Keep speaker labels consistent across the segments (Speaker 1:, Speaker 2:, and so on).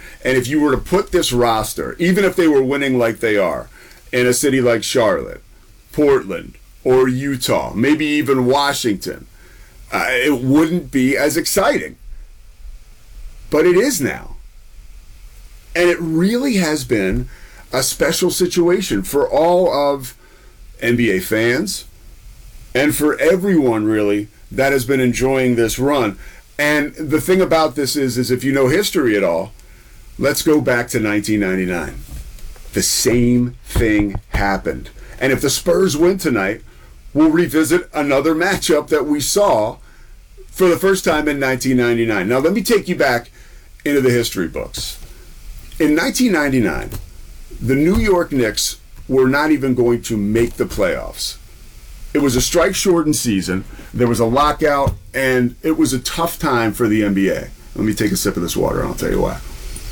Speaker 1: And if you were to put this roster, even if they were winning like they are, in a city like Charlotte, Portland, or Utah, maybe even Washington, it wouldn't be as exciting. But it is now. And it really has been a special situation for all of NBA fans and for everyone, really, that has been enjoying this run. And the thing about this is if you know history at all, let's go back to 1999. The same thing happened. And if the Spurs win tonight, we'll revisit another matchup that we saw for the first time in 1999. Now, let me take you back into the history books. In 1999, the New York Knicks were not even going to make the playoffs. It was a strike-shortened season. There was a lockout, and it was a tough time for the NBA. Let me take a sip of this water, and I'll tell you why.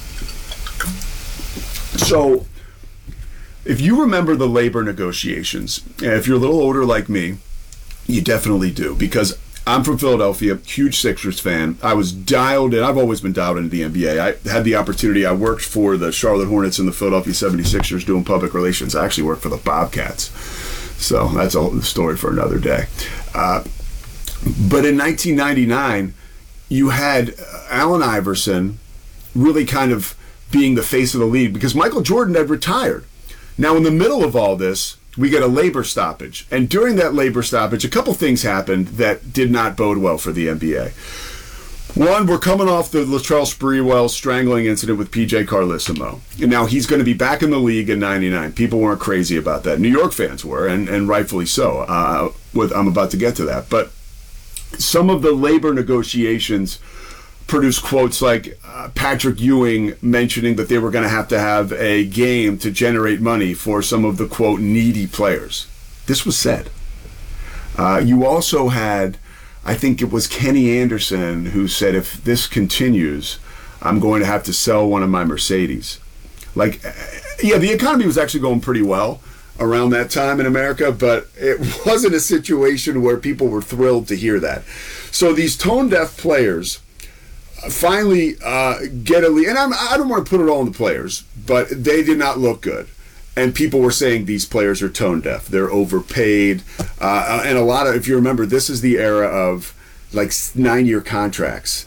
Speaker 1: So, if you remember the labor negotiations, and if you're a little older like me, you definitely do, because I'm from Philadelphia, huge Sixers fan. I was dialed in. I've always been dialed into the NBA. I had the opportunity. I worked for the Charlotte Hornets and the Philadelphia 76ers doing public relations. I actually worked for the Bobcats. So that's a story for another day. But in 1999, you had Allen Iverson really kind of being the face of the league because Michael Jordan had retired. Now, in the middle of all this, we get a labor stoppage. And during that labor stoppage, a couple things happened that did not bode well for the NBA. One, we're coming off the Latrell Sprewell strangling incident with PJ Carlesimo. And now he's going to be back in the league in 99. People weren't crazy about that. New York fans were, and rightfully so. I'm about to get to that. But some of the labor negotiations produced quotes like Patrick Ewing mentioning that they were going to have a game to generate money for some of the, quote, needy players. This was said. You also had, I think it was Kenny Anderson who said, if this continues, I'm going to have to sell one of my Mercedes. Like, yeah, the economy was actually going pretty well around that time in America, but it wasn't a situation where people were thrilled to hear that. So these tone-deaf players finally get a lead. And I don't want to put it all on the players, but they did not look good. And people were saying these players are tone deaf. They're overpaid. And a lot of, if you remember, this is the era of like 9-year contracts.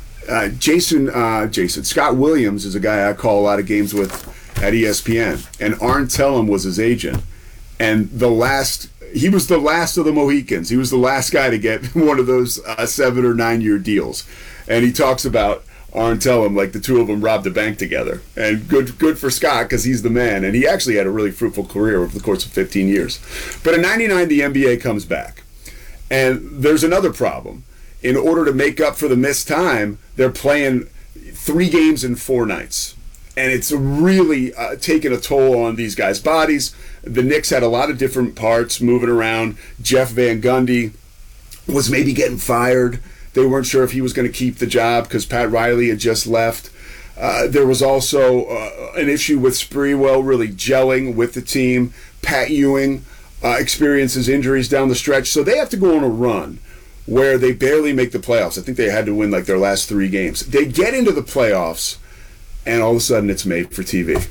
Speaker 1: Scott Williams is a guy I call a lot of games with at ESPN. And Arn Tellem was his agent. And he was the last of the Mohicans. He was the last guy to get one of those 7 or 9 year deals. And he talks about Arn Tellem like the two of them robbed a bank together. And good for Scott because he's the man. And he actually had a really fruitful career over the course of 15 years. But in 99, the NBA comes back. And there's another problem. In order to make up for the missed time, they're playing 3 games in 4 nights. And it's really taken a toll on these guys' bodies. The Knicks had a lot of different parts moving around. Jeff Van Gundy was maybe getting fired. They weren't sure if he was going to keep the job because Pat Riley had just left. There was also an issue with Sprewell really gelling with the team. Pat Ewing experiences injuries down the stretch. So they have to go on a run where they barely make the playoffs. I think they had to win like their last 3 games. They get into the playoffs, and all of a sudden it's made for TV.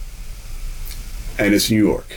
Speaker 1: And it's New York.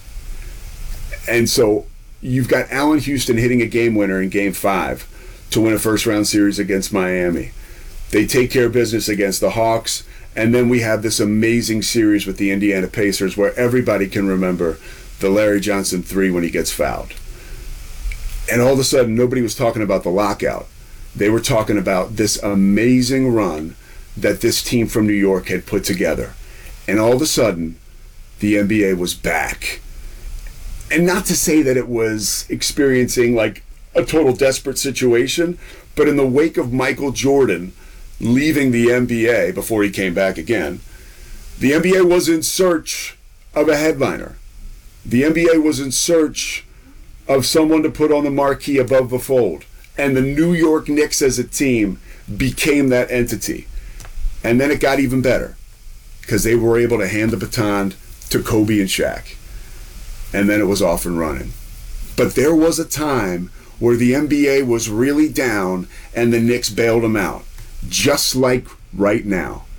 Speaker 1: And so you've got Allen Houston hitting a game winner in Game 5 to win a first-round series against Miami. They take care of business against the Hawks, and then we have this amazing series with the Indiana Pacers where everybody can remember the Larry Johnson 3 when he gets fouled. And all of a sudden, nobody was talking about the lockout. They were talking about this amazing run that this team from New York had put together. And all of a sudden, the NBA was back. And not to say that it was experiencing like a total desperate situation, but in the wake of Michael Jordan leaving the NBA before he came back again, the NBA was in search of a headliner. The NBA was in search of someone to put on the marquee above the fold. And the New York Knicks as a team became that entity. And then it got even better because they were able to hand the baton to Kobe and Shaq. And then it was off and running. But there was a time where the NBA was really down and the Knicks bailed them out, just like right now.